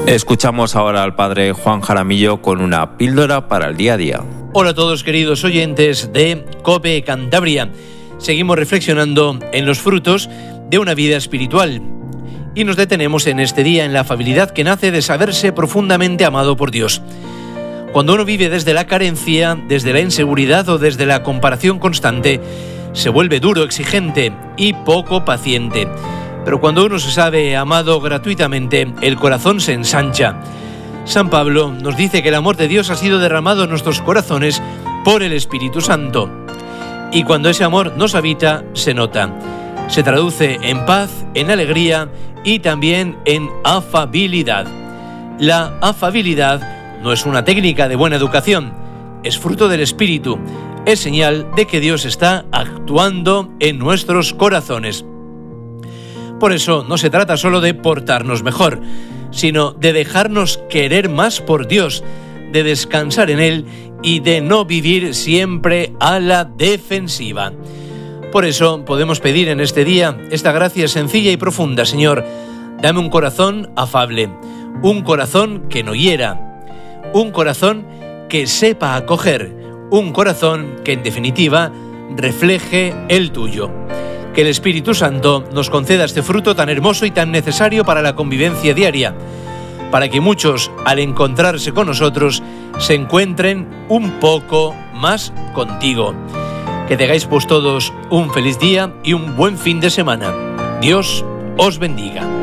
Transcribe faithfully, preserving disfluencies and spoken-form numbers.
Escuchamos ahora al padre Juan Jaramillo con una píldora para el día a día. Hola a todos, queridos oyentes de COPE Cantabria. Seguimos reflexionando en los frutos de una vida espiritual y nos detenemos en este día en la afabilidad que nace de saberse profundamente amado por Dios. Cuando uno vive desde la carencia, desde la inseguridad o desde la comparación constante, se vuelve duro, exigente y poco paciente. Pero cuando uno se sabe amado gratuitamente, el corazón se ensancha. San Pablo nos dice que el amor de Dios ha sido derramado en nuestros corazones por el Espíritu Santo. Y cuando ese amor nos habita, se nota. Se traduce en paz, en alegría y también en afabilidad. La afabilidad no es una técnica de buena educación, es fruto del Espíritu, es señal de que Dios está actuando en nuestros corazones. Por eso no se trata solo de portarnos mejor, sino de dejarnos querer más por Dios, de descansar en Él y de no vivir siempre a la defensiva. Por eso podemos pedir en este día esta gracia sencilla y profunda: Señor, dame un corazón afable, un corazón que no hiera, un corazón que sepa acoger, un corazón que en definitiva refleje el tuyo. Que el Espíritu Santo nos conceda este fruto tan hermoso y tan necesario para la convivencia diaria, para que muchos, al encontrarse con nosotros, se encuentren un poco más contigo. Que tengáis pues todos un feliz día y un buen fin de semana. Dios os bendiga.